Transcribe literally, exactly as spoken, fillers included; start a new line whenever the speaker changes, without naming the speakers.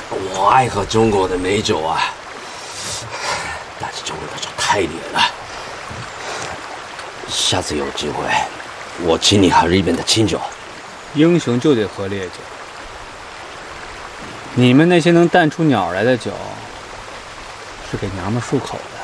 我爱喝中国的美酒啊，但是中国的酒太烈了。下次有机会，我请你喝日本的清酒。
英雄就得喝烈酒。你们那些能淡出鸟来的酒，是给娘们漱口的。